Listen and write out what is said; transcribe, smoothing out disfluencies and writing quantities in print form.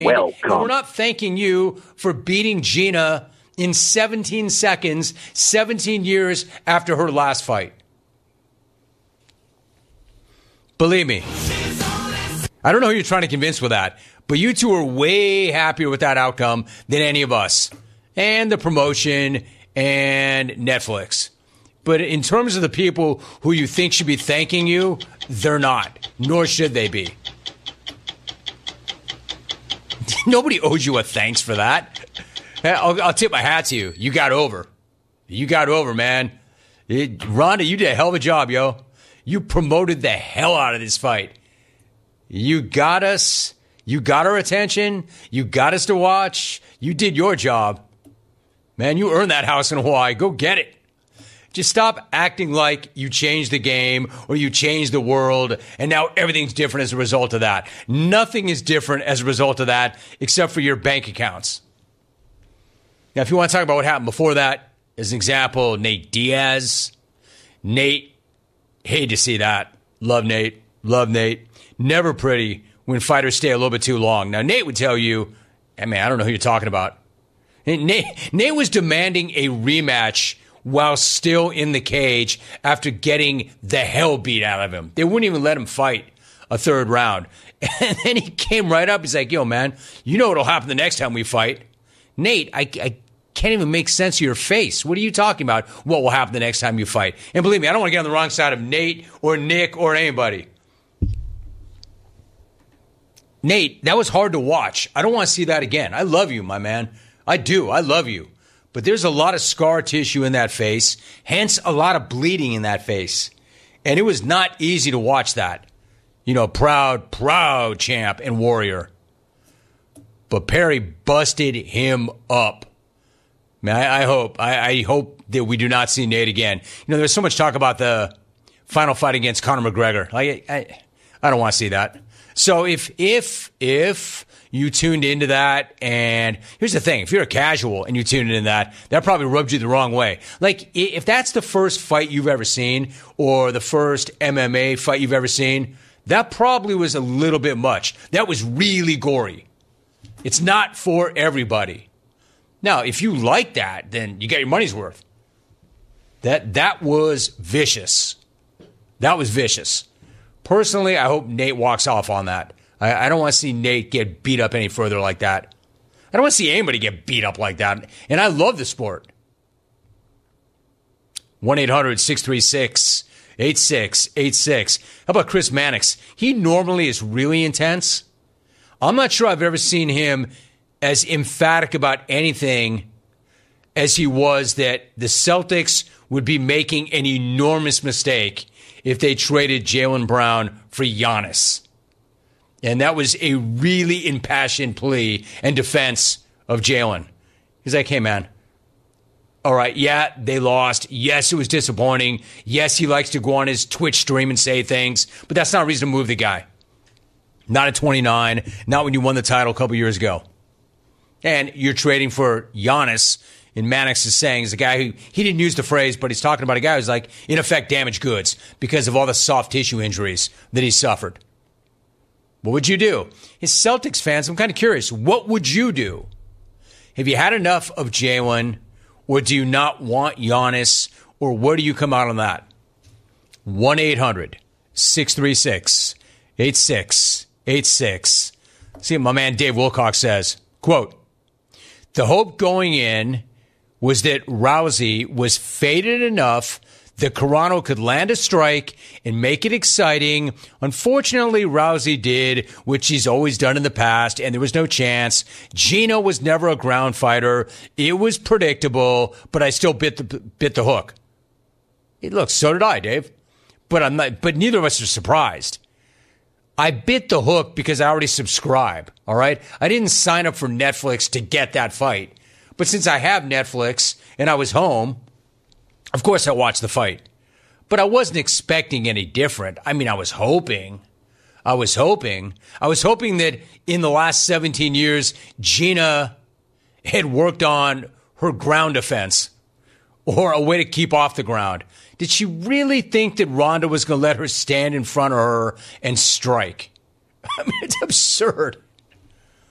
And we're not thanking you for beating Gina in 17 seconds, 17 years after her last fight. Believe me. I don't know who you're trying to convince with that, but you two are way happier with that outcome than any of us. And the promotion and Netflix. But in terms of the people who you think should be thanking you, they're not. Nor should they be. Nobody owes you a thanks for that. I'll tip my hat to you. You got over. You got over, man. Ronda, you did a hell of a job, yo. You promoted the hell out of this fight. You got us. You got our attention. You got us to watch. You did your job. Man, you earned that house in Hawaii. Go get it. Just stop acting like you changed the game or you changed the world and now everything's different as a result of that. Nothing is different as a result of that except for your bank accounts. Now, if you want to talk about what happened before that, as an example, Nate Diaz. Nate, hate to see that. Love Nate. Love Nate. Never pretty when fighters stay a little bit too long. Now, Nate would tell you, I don't know who you're talking about. Nate was demanding a rematch while still in the cage after getting the hell beat out of him. They wouldn't even let him fight a third round. And then he came right up. He's like, yo, man, you know what'll happen the next time we fight. Nate, I can't even make sense of your face. What are you talking about? What will happen the next time you fight? And believe me, I don't want to get on the wrong side of Nate or Nick or anybody. Nate, that was hard to watch. I don't want to see that again. I love you, my man. I do. I love you. But there's a lot of scar tissue in that face, hence a lot of bleeding in that face. And it was not easy to watch that. You know, proud champ and warrior. But Perry busted him up. Man, I hope that we do not see Nate again. You know, there's so much talk about the final fight against Conor McGregor. I don't want to see that. So if you tuned into that, and here's the thing, if you're a casual and you tuned into that probably rubbed you the wrong way. Like, if that's the first fight you've ever seen, or the first MMA fight you've ever seen, that probably was a little bit much. That was really gory. It's not for everybody. Now, if you like that, then you got your money's worth. That was vicious. That was vicious. Personally, I hope Nate walks off on that. I don't want to see Nate get beat up any further like that. I don't want to see anybody get beat up like that. And I love the sport. 1-800-636-8686. How about Chris Mannix? He normally is really intense. I'm not sure I've ever seen him as emphatic about anything as he was that the Celtics would be making an enormous mistake if they traded Jaylen Brown for Giannis. And that was a really impassioned plea and defense of Jaylen. He's like, hey, man, all right, yeah, they lost. Yes, it was disappointing. Yes, he likes to go on his Twitch stream and say things, but that's not a reason to move the guy. Not at 29, not when you won the title a couple years ago. And you're trading for Giannis, and Mannix is saying, is a guy who, he didn't use the phrase, but he's talking about a guy who's like, in effect, damaged goods because of all the soft tissue injuries that he suffered. What would you do? As Celtics fans, I'm kind of curious. What would you do? Have you had enough of Jaylen, or do you not want Giannis, or where do you come out on that? 1-800-636-8686. See what my man Dave Wilcox says. Quote, the hope going in was that Rousey was faded enough that Carano could land a strike and make it exciting. Unfortunately, Rousey did, which he's always done in the past, and there was no chance. Gino was never a ground fighter. It was predictable, but I still bit the hook. Look, so did I, Dave. But neither of us are surprised. I bit the hook because I already subscribe, all right? I didn't sign up for Netflix to get that fight. But since I have Netflix and I was home, of course I watched the fight. But I wasn't expecting any different. I mean, I was hoping that in the last 17 years, Gina had worked on her ground defense or a way to keep off the ground. Did she really think that Ronda was going to let her stand in front of her and strike? I mean, it's absurd.